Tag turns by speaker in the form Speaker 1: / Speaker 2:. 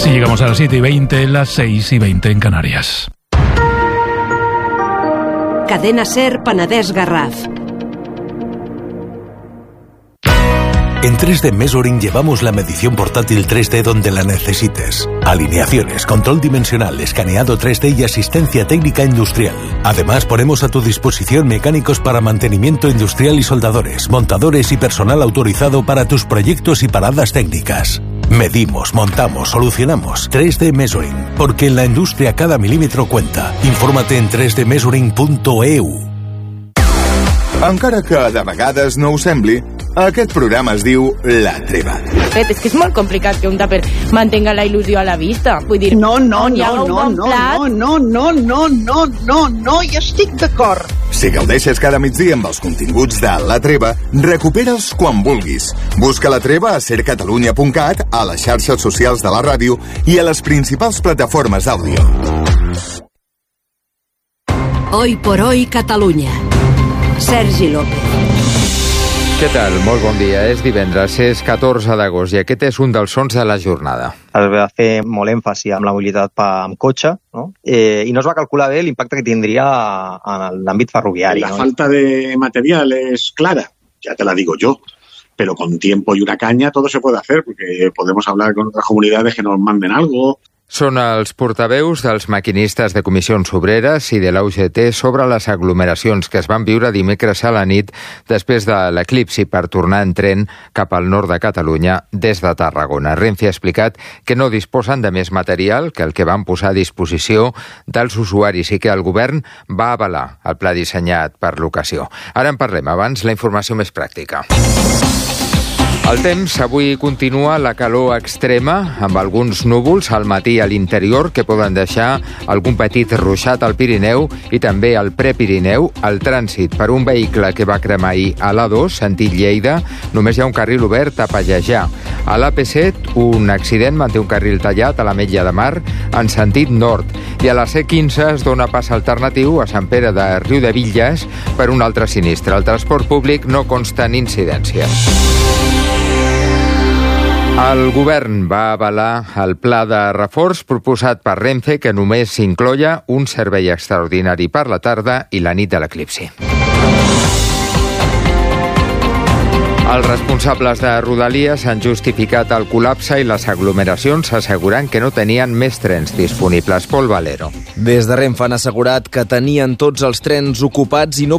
Speaker 1: Así llegamos a las 7:20, las 6:20 en Canarias.
Speaker 2: Cadena SER Penedès Garraf.
Speaker 3: En 3D Measuring llevamos la medición portátil 3D donde la necesites. Alineaciones, control dimensional, escaneado 3D y asistencia técnica industrial. Además, ponemos a tu disposición mecánicos para mantenimiento industrial y soldadores, montadores y personal autorizado para tus proyectos y paradas técnicas. Medimos, montamos, solucionamos. 3D Measuring, porque en la industria cada milímetro cuenta. Infórmate en 3dmeasuring.eu.
Speaker 4: Encara que de vegades no ho sembli, aquest programa es diu La Treva.
Speaker 5: És que és molt complicat que un tàper mantenga la il·lusió a la vista. Vull dir,
Speaker 6: no, hi estic d'acord.
Speaker 4: Si gaudeixes cada migdia amb els continguts de La Treva, recupera'ls quan vulguis. Busca La Treva a sercatalunya.cat, a les xarxes socials de la ràdio i a les principals plataformes d'àudio.
Speaker 2: Hoy por hoy Catalunya. Sergi López.
Speaker 7: Què tal? Molt bon dia. És divendres, és 14 d'agost i aquest és un dels sons de la jornada.
Speaker 8: Es va fer molt èmfasi amb la mobilitat amb cotxe, no? I no es va calcular bé l'impacte que tindria en l'àmbit ferroviari.
Speaker 9: La falta de material es clara, ya te la digo yo, pero con tiempo y una caña todo se puede hacer, porque podemos hablar con otras comunidades que nos manden algo.
Speaker 7: Són els portaveus dels maquinistes de comissions obreres i de la UGT sobre les aglomeracions que es van viure dimecres a la nit després de l'eclipsi per tornar en tren cap al nord de Catalunya des de Tarragona. Renfe ha explicat que no disposen de més material que el que van posar a disposició dels usuaris i que el govern va avalar el pla dissenyat per l'ocasió. Ara en parlem. Abans, la informació més pràctica. El temps avui continua la calor extrema, amb alguns núvols al matí a l'interior que poden deixar algun petit ruixat al Pirineu i també al Prepirineu. El trànsit per un vehicle que va cremar ahir a l'A2, sentit Lleida, només hi ha un carril obert a Pallejà. A l'AP7, un accident manté un carril tallat a l'Ametlla de Mar en sentit nord. I a la C15 es dona pas alternatiu a Sant Pere de Riudebitlles per un altre sinistre. El transport públic no consta en incidències. El govern va avalar el pla de reforç proposat per Renfe que només incloia un servei extraordinari per la tarda i la nit de l'eclipsi. Els responsables de Rodalies han justificat el col·lapse i les aglomeracions assegurant que no tenien més trens disponibles. Pol Valero.
Speaker 10: Des de Renfe han assegurat que tenien tots els trens ocupats i no